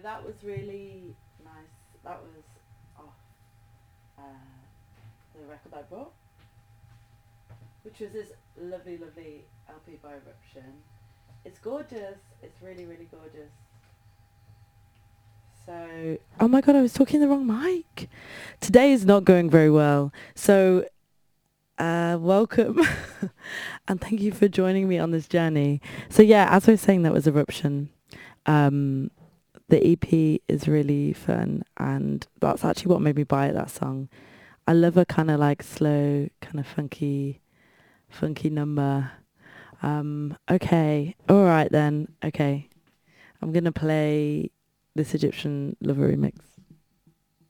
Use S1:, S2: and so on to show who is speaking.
S1: that was really nice. That was off the record I bought, which was this lovely, lovely LP by Eruption. It's gorgeous. It's really, really gorgeous. So, oh my god, I was talking the wrong mic. Today is not going very well. So, welcome and thank you for joining me on this journey. So yeah, as I was saying, that was Eruption. The EP is really fun, and that's actually what made me buy that song. I love a kind of like slow, kind of funky number. Okay, all right then. Okay, I'm gonna play this Egyptian Lover remix.